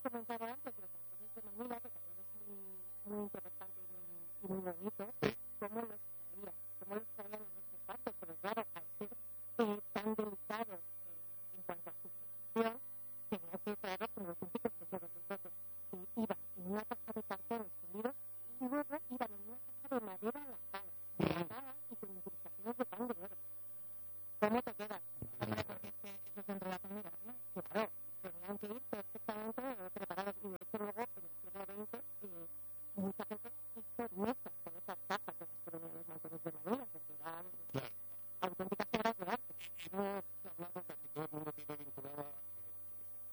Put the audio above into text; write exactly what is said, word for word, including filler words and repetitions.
comentado antes, los dragones de Manila, que también es muy, muy interesante y muy, y muy bonito, cómo los traían, cómo los traían en este caso, pero claro, al ser eh, tan delicados eh, en cuanto a su gestión, tenía que traerlos como los únicos tesoros. Entonces, eh, iban en una caja de cartón escondidos y luego iban en una caja de madera latada, latada y con incrustaciones de pan de oro. ¿Cómo te